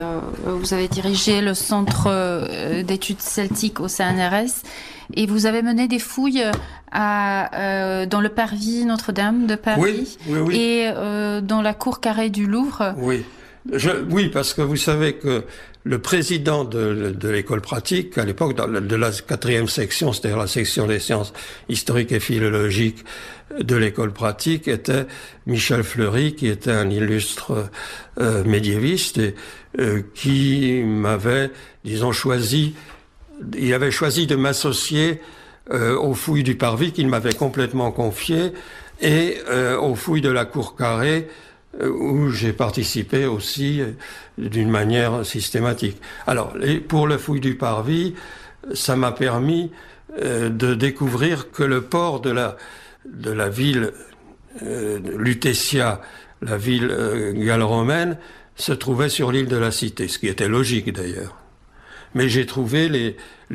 Vous avez dirigé le centre d'études celtiques au CNRS et vous avez mené des fouilles dans le parvis Notre-Dame de Paris et dans la cour carrée du Louvre. Oui, parce que vous savez que le président de l'école pratique, à l'époque, de la 4e section, c'est-à-dire la section des sciences historiques et philologiques de l'école pratique, était Michel Fleury, qui était un illustre médiéviste et qui m'avait, disons, il avait choisi de m'associer aux fouilles du parvis qu'il m'avait complètement confié et aux fouilles de la cour carrée où j'ai participé aussi d'une manière systématique. Alors, pour le fouille du parvis, ça m'a permis de découvrir que le port de la ville Lutetia, la ville gallo-romaine, se trouvait sur l'île de la Cité, ce qui était logique d'ailleurs. Mais j'ai trouvé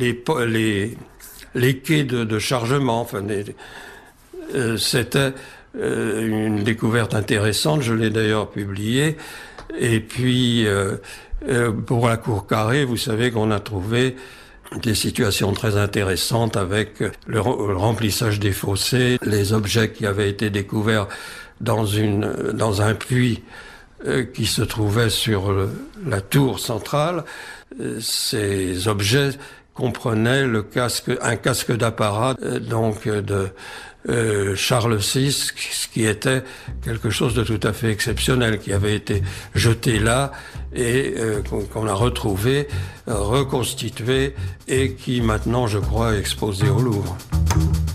les quais de chargement, enfin, c'était une découverte intéressante, je l'ai d'ailleurs publiée. Et puis, pour la cour carrée, vous savez qu'on a trouvé des situations très intéressantes avec le remplissage des fossés, les objets qui avaient été découverts dans un puits qui se trouvait sur la tour centrale. Ces objets comprenaient un casque d'apparat donc de Charles VI, ce qui était quelque chose de tout à fait exceptionnel, qui avait été jeté là et qu'on a retrouvé, reconstitué et qui maintenant, je crois, est exposé au Louvre.